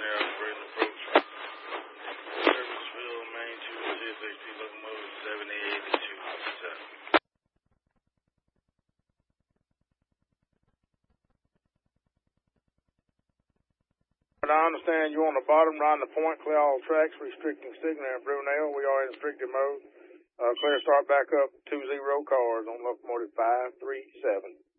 there operating approach. Serviceville, Main 2 CSHP locomotive 7082. I understand you're on the bottom, riding the point, clear all tracks, restricting signal in Brunel. We are in restricted mode. Clear start back up 20 cars on locomotive 537.